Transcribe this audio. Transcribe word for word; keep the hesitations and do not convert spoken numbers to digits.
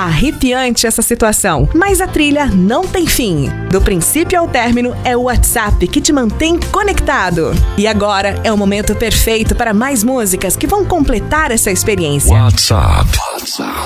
Arrepiante essa situação, mas a trilha não tem fim. Do princípio ao término é o WhatsApp que te mantém conectado. E agora é o momento perfeito para mais músicas que vão completar essa experiência. WhatsApp. WhatsApp.